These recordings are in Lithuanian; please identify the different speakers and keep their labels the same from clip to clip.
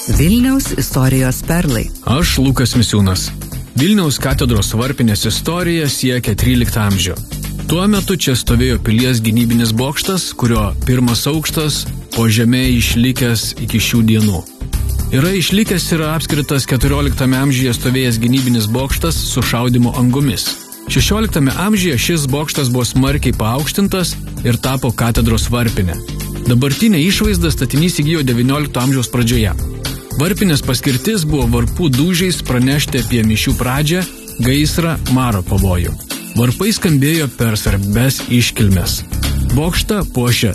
Speaker 1: Vilniaus istorijos perlai.
Speaker 2: Aš Lukas Misiūnas. Vilniaus katedros varpinės istorija siekia 13 amžių. Tuo metu čia stovėjo pilies gynybinis bokštas, kurio pirmas aukštas po žeme išlikęs iki šių dienų. Yra išlikęs ir apskritas 14 amžiuje stovėjęs gynybinis bokštas su šaudymo angomis. 16 amžiuje šis bokštas buvo smarkiai paaukštintas ir tapo katedros varpinė. Dabartinė išvaizda statinys įgijo 19 amžiaus pradžioje. Varpinės paskirtis buvo varpų dūžiais pranešti apie mišių pradžią, gaisrą, maro pavojų. Varpai skambėjo per svarbias iškilmes. Bokštą puošė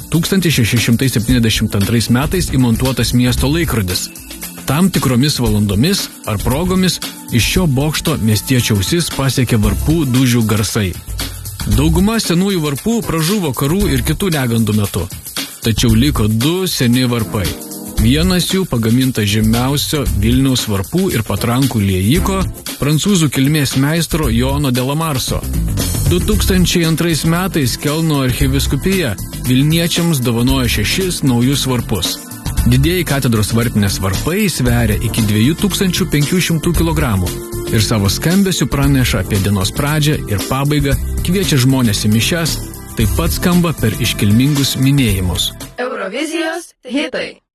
Speaker 2: 1672 metais įmontuotas miesto laikrodis. Tam tikromis valandomis ar progomis iš šio bokšto miestiečio ausis pasiekė varpų dūžių garsai. Dauguma senųjų varpų pražuvo karų ir kitų negandų metu. Tačiau liko 2 seni varpai. Vienas jų pagaminta žymiausio Vilniaus varpų ir patrankų liejiko, prancūzų kilmės meistro Jono de la Marso. 2002 metais Kelno archivyskupija vilniečiams dovanojo 6 naujus varpus. Didieji katedros varpinės varpai sveria iki 2500 kg ir savo skambesiu praneša apie dienos pradžią ir pabaigą, kviečia žmonės į mišias, taip pat skamba per iškilmingus minėjimus.
Speaker 3: Eurovizijos hitai.